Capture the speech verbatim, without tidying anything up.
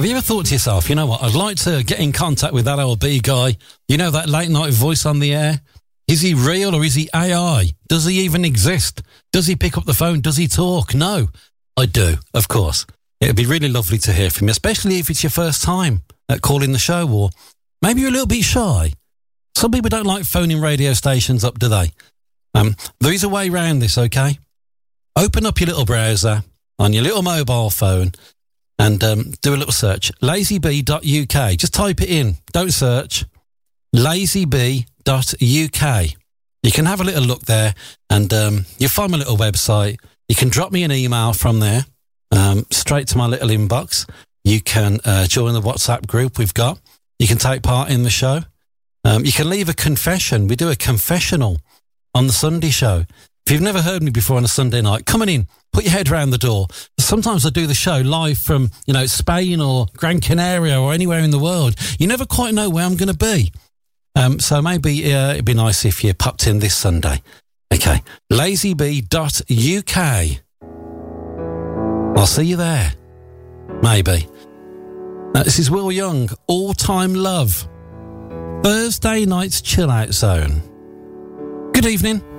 Have you ever thought to yourself, you know what, I'd like to get in contact with that L B guy, you know, that late night voice on the air? Is he real or is he A I? Does he even exist? Does he pick up the phone? Does he talk? No, I do, of course. It'd be really lovely to hear from you, especially if it's your first time at calling the show, or maybe you're a little bit shy. Some people don't like phoning radio stations up, do they? Um, there is a way around this, okay? Open up your little browser on your little mobile phone and um, do a little search. lazybee dot U K. Just type it in. Don't search. lazybee dot U K. You can have a little look there and um, you'll find my little website. You can drop me an email from there. Um, straight to my little inbox. You can uh, join the WhatsApp group we've got. You can take part in the show. Um, you can leave a confession. We do a confessional on the Sunday show. If you've never heard me before on a Sunday night, come on in, put your head round the door. Sometimes I do the show live from, you know, Spain or Gran Canaria or anywhere in the world. You never quite know where I'm going to be. Um, so maybe uh, it'd be nice if you popped in this Sunday. Okay, lazybee dot U K. I'll see you there. Maybe. Now, this is Will Young, All Time Love. Thursday night's chill out zone. Good evening.